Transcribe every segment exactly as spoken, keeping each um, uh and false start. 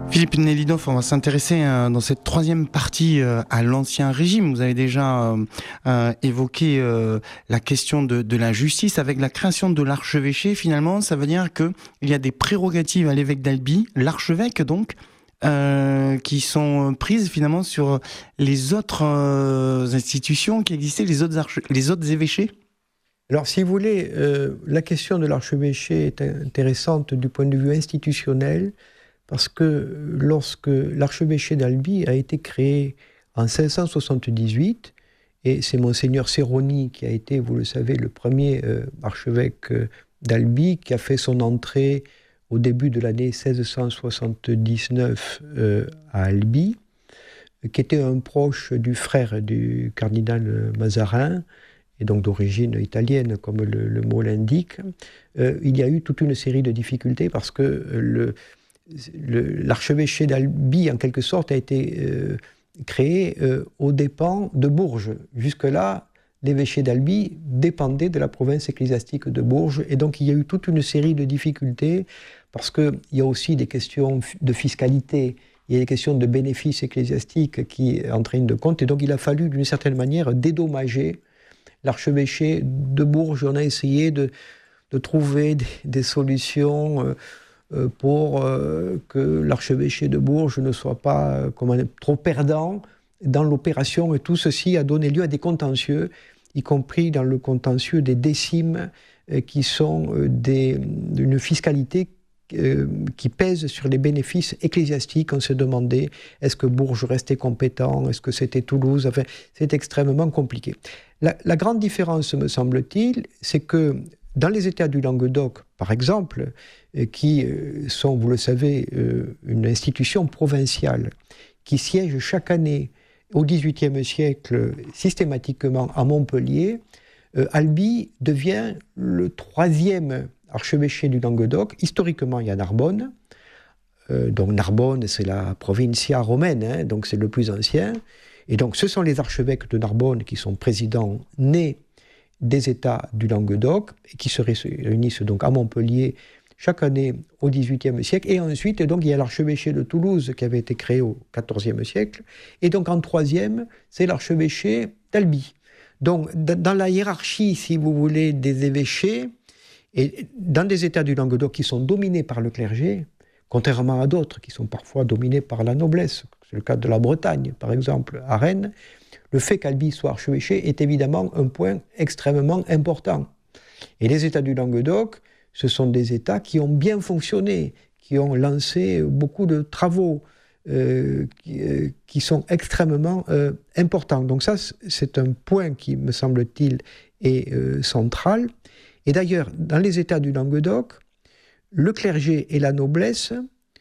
Philippe Nelidoff, on va s'intéresser euh, dans cette troisième partie euh, à l'Ancien Régime. Vous avez déjà euh, euh, évoqué euh, la question de, de la justice avec la création de l'archevêché. Finalement, ça veut dire qu'il y a des prérogatives à l'évêque d'Albi, l'archevêque donc, euh, qui sont prises finalement sur les autres euh, institutions qui existaient, les autres, arche- les autres évêchés. Alors, si vous voulez, euh, la question de l'archevêché est intéressante du point de vue institutionnel, parce que lorsque l'archevêché d'Albi a été créé en cinq cent soixante-dix-huit, et c'est Monseigneur Serroni qui a été, vous le savez, le premier euh, archevêque euh, d'Albi, qui a fait son entrée au début de l'année seize cent soixante-dix-neuf euh, à Albi, qui était un proche du frère du cardinal Mazarin, et donc d'origine italienne, comme le, le mot l'indique. Euh, il y a eu toute une série de difficultés parce que le, le, l'archevêché d'Albi, en quelque sorte, a été euh, créé euh, aux dépens de Bourges. Jusque-là, l'évêché d'Albi dépendait de la province ecclésiastique de Bourges, et donc il y a eu toute une série de difficultés parce qu'il y a aussi des questions de fiscalité, il y a des questions de bénéfices ecclésiastiques qui entrent en de compte, et donc il a fallu d'une certaine manière dédommager l'archevêché de Bourges. On a essayé de, de trouver des, des solutions euh, euh, pour euh, que l'archevêché de Bourges ne soit pas euh, comment, trop perdant dans l'opération. Et tout ceci a donné lieu à des contentieux, y compris dans le contentieux des décimes, euh, qui sont euh, des, d'une fiscalité euh, qui pèse sur les bénéfices ecclésiastiques. On se demandait, est-ce que Bourges restait compétent? Est-ce que c'était Toulouse? Enfin, c'est extrêmement compliqué. La, la grande différence, me semble-t-il, c'est que dans les États du Languedoc, par exemple, euh, qui euh, sont, vous le savez, euh, une institution provinciale, qui siège chaque année au dix-huitième siècle systématiquement à Montpellier, euh, Albi devient le troisième archevêché du Languedoc. Historiquement, il y a Narbonne. Euh, donc Narbonne, c'est la provincia romaine, hein, donc c'est le plus ancien. Et donc ce sont les archevêques de Narbonne qui sont présidents nés des États du Languedoc, et qui se réunissent donc à Montpellier chaque année au dix-huitième siècle. Et ensuite, donc, il y a l'archevêché de Toulouse qui avait été créé au quatorzième siècle. Et donc en troisième, c'est l'archevêché d'Albi. Donc dans la hiérarchie, si vous voulez, des évêchés, et dans des États du Languedoc qui sont dominés par le clergé, contrairement à d'autres qui sont parfois dominés par la noblesse, c'est le cas de la Bretagne, par exemple, à Rennes, le fait qu'Albi soit archevêché est évidemment un point extrêmement important. Et les États du Languedoc, ce sont des États qui ont bien fonctionné, qui ont lancé beaucoup de travaux, euh, qui, euh, qui sont extrêmement euh, importants. Donc ça, c'est un point qui, me semble-t-il, est euh, central. Et d'ailleurs, dans les États du Languedoc, le clergé et la noblesse,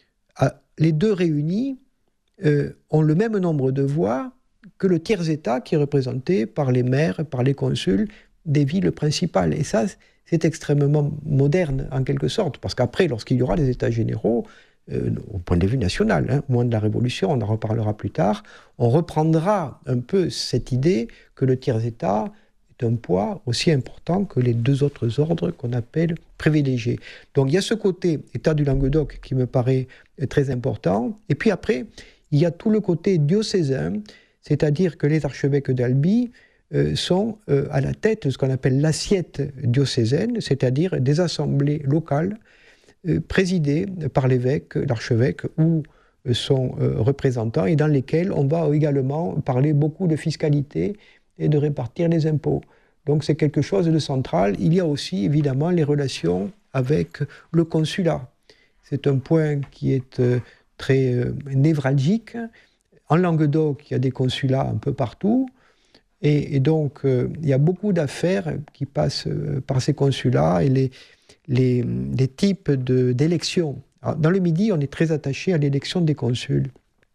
les deux réunis, euh, ont le même nombre de voix que le tiers-État qui est représenté par les maires, par les consuls des villes principales. Et ça, c'est extrêmement moderne, en quelque sorte, parce qu'après, lorsqu'il y aura les États généraux, euh, au point de vue national, hein, au moment de la Révolution, on en reparlera plus tard, on reprendra un peu cette idée que le tiers-État est un poids aussi important que les deux autres ordres qu'on appelle privilégiés. Donc il y a ce côté État du Languedoc qui me paraît très important. Et puis après, il y a tout le côté diocésain, c'est-à-dire que les archevêques d'Albi euh, sont euh, à la tête de ce qu'on appelle l'assiette diocésaine, c'est-à-dire des assemblées locales euh, présidées par l'évêque, l'archevêque ou euh, son euh, représentant, et dans lesquelles on va également parler beaucoup de fiscalité et de répartir les impôts. Donc c'est quelque chose de central. Il y a aussi évidemment les relations avec le consulat. C'est un point qui est euh, très euh, névralgique. En Languedoc, il y a des consulats un peu partout, et, et donc euh, il y a beaucoup d'affaires qui passent euh, par ces consulats, et les, les, les types de, d'élections. Alors, dans le Midi, on est très attaché à l'élection des consuls.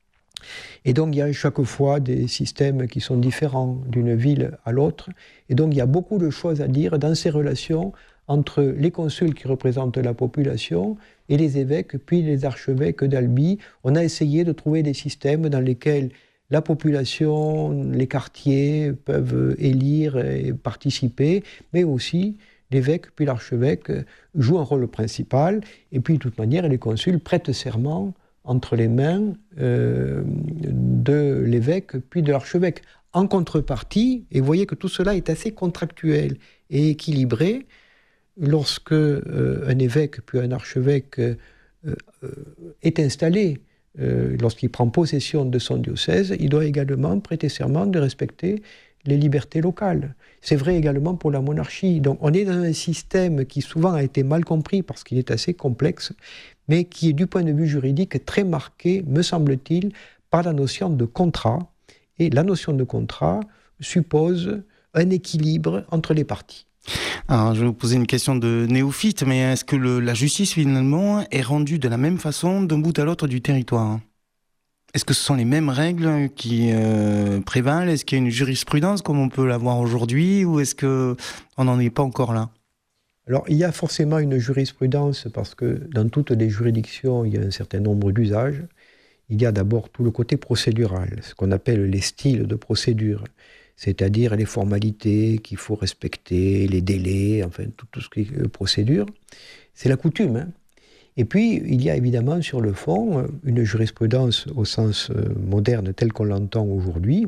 Et donc, il y a chaque fois des systèmes qui sont différents d'une ville à l'autre. Et donc, il y a beaucoup de choses à dire dans ces relations entre les consuls qui représentent la population et les évêques, puis les archevêques d'Albi. On a essayé de trouver des systèmes dans lesquels la population, les quartiers peuvent élire et participer, mais aussi l'évêque puis l'archevêque jouent un rôle principal. Et puis, de toute manière, les consuls prêtent serment entre les mains euh, de l'évêque puis de l'archevêque. En contrepartie, et vous voyez que tout cela est assez contractuel et équilibré, lorsque euh, un évêque puis un archevêque euh, euh, est installé, euh, lorsqu'il prend possession de son diocèse, il doit également prêter serment de respecter les libertés locales. C'est vrai également pour la monarchie. Donc on est dans un système qui souvent a été mal compris parce qu'il est assez complexe, mais qui est du point de vue juridique très marqué, me semble-t-il, par la notion de contrat. Et la notion de contrat suppose un équilibre entre les parties. Alors, je vais vous poser une question de néophyte, mais est-ce que le, la justice, finalement, est rendue de la même façon d'un bout à l'autre du territoire ? Est-ce que ce sont les mêmes règles qui euh, prévalent ? Est-ce qu'il y a une jurisprudence comme on peut l'avoir aujourd'hui, ou est-ce qu'on n'en est pas encore là ? Alors, il y a forcément une jurisprudence, parce que dans toutes les juridictions, il y a un certain nombre d'usages. Il y a d'abord tout le côté procédural, ce qu'on appelle les styles de procédure, c'est-à-dire les formalités qu'il faut respecter, les délais, enfin tout, tout ce qui est procédure. C'est la coutume. Hein. Et puis, il y a évidemment sur le fond une jurisprudence au sens moderne tel qu'on l'entend aujourd'hui,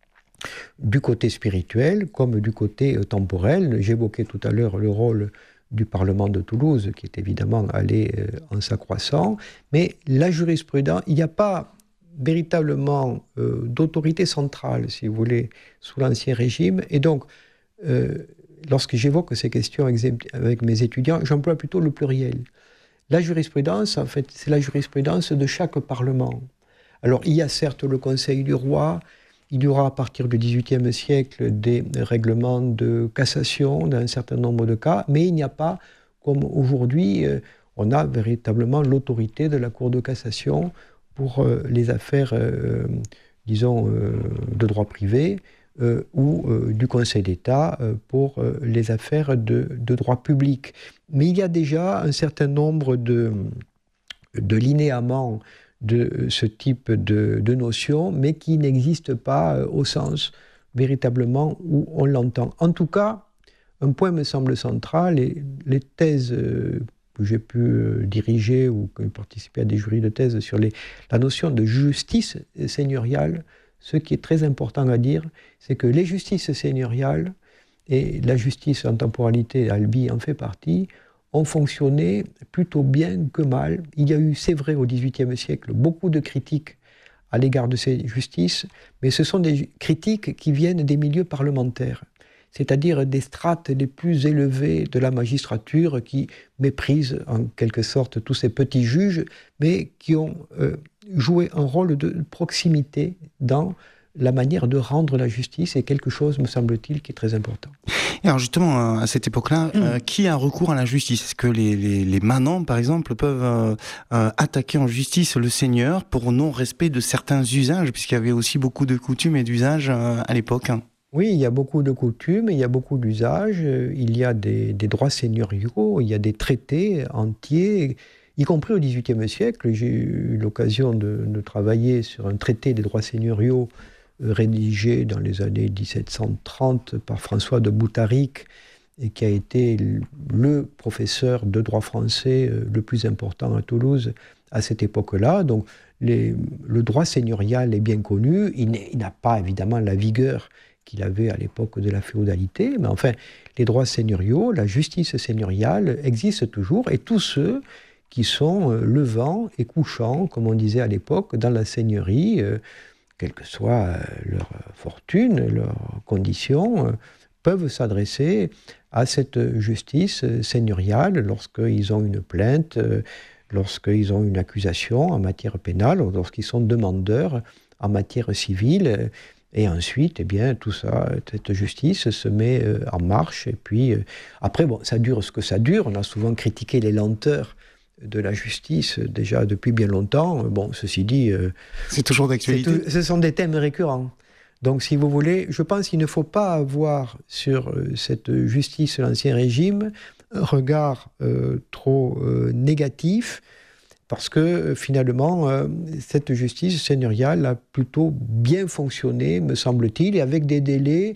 du côté spirituel comme du côté temporel. J'évoquais tout à l'heure le rôle du Parlement de Toulouse, qui est évidemment allé euh, en s'accroissant. Mais la jurisprudence, il n'y a pas véritablement euh, d'autorité centrale, si vous voulez, sous l'Ancien Régime. Et donc, euh, lorsque j'évoque ces questions avec mes étudiants, j'emploie plutôt le pluriel. La jurisprudence, en fait, c'est la jurisprudence de chaque Parlement. Alors, il y a certes le Conseil du roi. Il y aura à partir du dix-huitième siècle des règlements de cassation dans un certain nombre de cas, mais il n'y a pas, comme aujourd'hui, euh, on a véritablement l'autorité de la Cour de cassation pour euh, les affaires, euh, disons, euh, de droit privé, euh, ou euh, du Conseil d'État euh, pour euh, les affaires de, de droit public. Mais il y a déjà un certain nombre de, de linéaments de ce type de, de notion, mais qui n'existe pas euh, au sens véritablement où on l'entend. En tout cas, un point me semble central, et les thèses euh, que j'ai pu euh, diriger ou que j'ai participé à des jurys de thèse sur les, la notion de justice seigneuriale, ce qui est très important à dire, c'est que les justices seigneuriales, et la justice en temporalité, Albi en fait partie, ont fonctionné plutôt bien que mal. Il y a eu, c'est vrai, au dix-huitième siècle, beaucoup de critiques à l'égard de ces justices, mais ce sont des critiques qui viennent des milieux parlementaires, c'est-à-dire des strates les plus élevées de la magistrature qui méprisent en quelque sorte tous ces petits juges, mais qui ont euh, joué un rôle de proximité dans la manière de rendre la justice, est quelque chose, me semble-t-il, qui est très important. Et alors justement, à cette époque-là, mmh. euh, qui a recours à la justice ? Est-ce que les, les, les manants, par exemple, peuvent euh, euh, attaquer en justice le seigneur pour non-respect de certains usages, puisqu'il y avait aussi beaucoup de coutumes et d'usages euh, à l'époque ? Oui, il y a beaucoup de coutumes, il y a beaucoup d'usages, il y a des, des droits seigneuriaux, il y a des traités entiers, y compris au dix-huitième siècle. J'ai eu l'occasion de, de travailler sur un traité des droits seigneuriaux rédigé dans les années dix-sept cent trente par François de Boutaric, et qui a été le professeur de droit français le plus important à Toulouse à cette époque-là. Donc les, le droit seigneurial est bien connu, il, il n'a pas évidemment la vigueur qu'il avait à l'époque de la féodalité, mais enfin, les droits seigneuriaux, la justice seigneuriale existent toujours, et tous ceux qui sont levant et couchant, comme on disait à l'époque, dans la seigneurie, euh, quelle que soit leur fortune, leurs conditions, peuvent s'adresser à cette justice seigneuriale lorsqu'ils ont une plainte, lorsqu'ils ont une accusation en matière pénale, lorsqu'ils sont demandeurs en matière civile. Et ensuite, eh bien, tout ça, cette justice se met en marche. Et puis, après, bon, ça dure ce que ça dure. On a souvent critiqué les lenteurs de la justice déjà depuis bien longtemps. Bon, ceci dit... Euh, c'est toujours d'actualité. Ce sont des thèmes récurrents. Donc, si vous voulez, je pense qu'il ne faut pas avoir sur euh, cette justice de l'Ancien Régime un regard euh, trop euh, négatif, parce que euh, finalement, euh, cette justice seigneuriale a plutôt bien fonctionné, me semble-t-il, et avec des délais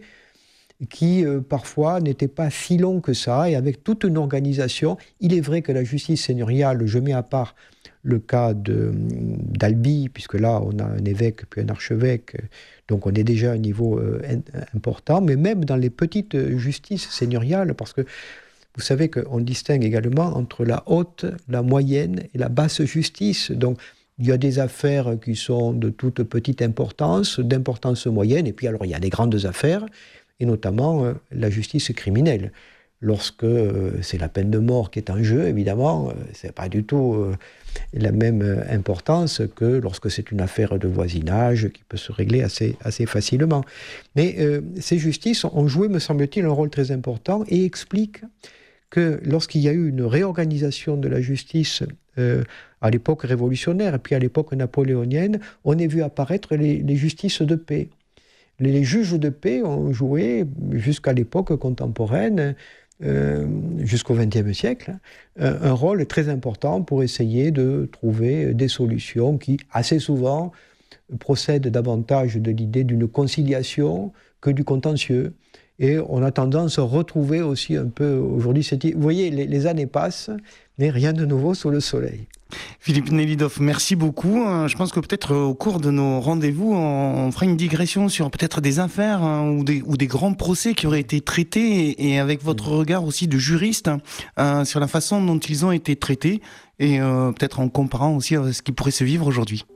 qui euh, parfois n'était pas si long que ça, et avec toute une organisation. Il est vrai que la justice seigneuriale, je mets à part le cas de, d'Albi, puisque là, on a un évêque puis un archevêque, donc on est déjà à un niveau euh, important, mais même dans les petites justices seigneuriales, parce que vous savez qu'on distingue également entre la haute, la moyenne et la basse justice. Donc, il y a des affaires qui sont de toute petite importance, d'importance moyenne, et puis alors il y a des grandes affaires, et notamment euh, la justice criminelle. Lorsque euh, c'est la peine de mort qui est en jeu, évidemment, euh, c'est pas du tout euh, la même euh, importance que lorsque c'est une affaire de voisinage qui peut se régler assez, assez facilement. Mais euh, ces justices ont joué, me semble-t-il, un rôle très important et expliquent que lorsqu'il y a eu une réorganisation de la justice euh, à l'époque révolutionnaire et puis à l'époque napoléonienne, on a vu apparaître les, les justices de paix. Les, les juges de paix ont joué, jusqu'à l'époque contemporaine, euh, jusqu'au vingtième siècle, euh, un rôle très important pour essayer de trouver des solutions qui, assez souvent, procèdent davantage de l'idée d'une conciliation que du contentieux. Et on a tendance à retrouver aussi un peu aujourd'hui cette... Vous voyez, les, les années passent, mais rien de nouveau sous le soleil. Philippe Nelidoff, merci beaucoup. Je pense que peut-être au cours de nos rendez-vous, on fera une digression sur peut-être des affaires hein, ou, des, ou des grands procès qui auraient été traités et, et avec votre regard aussi de juriste hein, sur la façon dont ils ont été traités et euh, peut-être en comparant aussi à ce qui pourrait se vivre aujourd'hui.